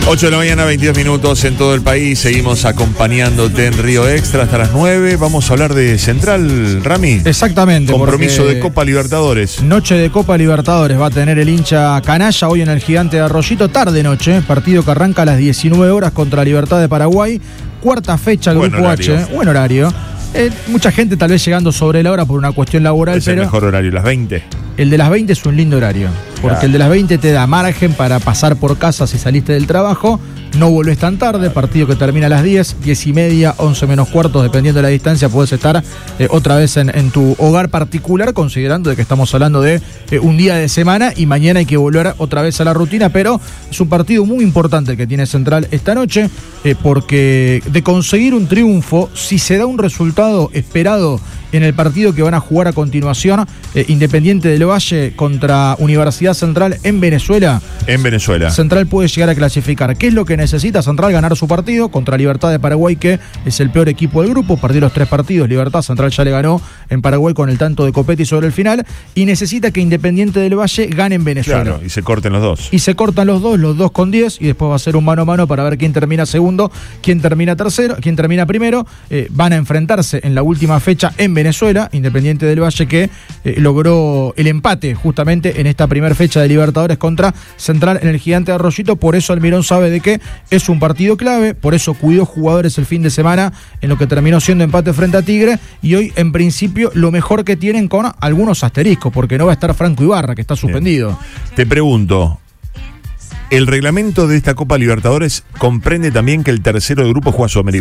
8 de la mañana, 22 minutos en todo el país. Seguimos acompañándote en Río Extra hasta las 9. Vamos a hablar de Central, Rami. Exactamente. Compromiso de Copa Libertadores. Noche de Copa Libertadores va a tener el hincha canalla hoy en el Gigante de Arroyito, tarde-noche. Partido que arranca a las 19 horas contra Libertad de Paraguay. Cuarta fecha, Grupo H. Buen horario. Mucha gente tal vez llegando sobre la hora por una cuestión laboral, pero... ¿Es el mejor horario, las 20? El de las 20 es un lindo horario, porque el de las 20 te da margen para pasar por casa si saliste del trabajo, no volvés tan tarde, partido que termina a las 10, 10 y media, 11 menos cuartos, dependiendo de la distancia, podés estar otra vez en tu hogar particular, considerando de que estamos hablando de un día de semana y mañana hay que volver otra vez a la rutina, pero es un partido muy importante el que tiene Central esta noche, porque de conseguir un triunfo, si se da un resultado esperado en el partido que van a jugar a continuación, Independiente del Valle contra Universidad Central en Venezuela. En Venezuela. Central puede llegar a clasificar. ¿Qué es lo que necesita Central? Ganar su partido contra Libertad de Paraguay, que es el peor equipo del grupo. Perdió los 3 partidos. Libertad Central ya le ganó en Paraguay con el tanto de Copetti sobre el final. Y necesita que Independiente del Valle gane en Venezuela. Claro, y se corten los dos. Y se cortan los dos con 10. Y después va a ser un mano a mano para ver quién termina segundo, quién termina tercero, quién termina primero. Van a enfrentarse en la última fecha en Venezuela. Independiente del Valle que logró el empate justamente en esta primera fecha de Libertadores contra Central en el Gigante de Arroyito. Por eso Almirón sabe de que es un partido clave, por eso cuidó jugadores el fin de semana en lo que terminó siendo empate frente a Tigre, y hoy en principio lo mejor que tienen con algunos asteriscos, porque no va a estar Franco Ibarra, que está suspendido. Bien. Te pregunto, ¿el reglamento de esta Copa Libertadores comprende también que el tercero de grupo juega Sudamericana?